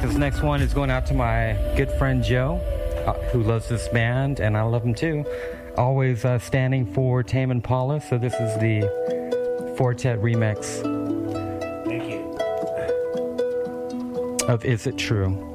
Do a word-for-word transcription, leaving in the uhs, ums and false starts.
This next one is going out to my good friend Joe, uh, who loves this band, and I love him too. Always uh, standing for Tame Impala, so this is the Fortet remix. Thank you. Of Is It True?